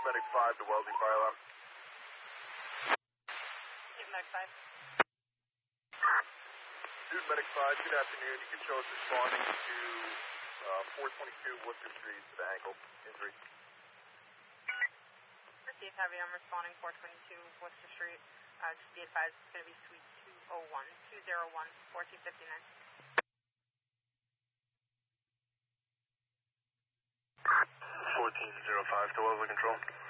Medic 5 to Wellesley Fire Alarm. Student Medic 5. Student Medic 5, good afternoon. You can show us responding to 422 Worcester Street to the ankle injury. Received heavy, I'm responding 422 Worcester Street. Just be advised it's going to be suite 201, 1459. 1405 to Wellesley Control.